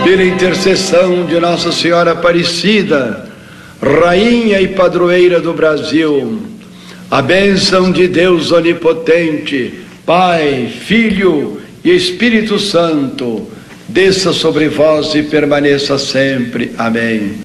Pela intercessão de Nossa Senhora Aparecida, Rainha e Padroeira do Brasil, a bênção de Deus Onipotente, Pai, Filho e Espírito Santo, desça sobre vós e permaneça sempre. Amém.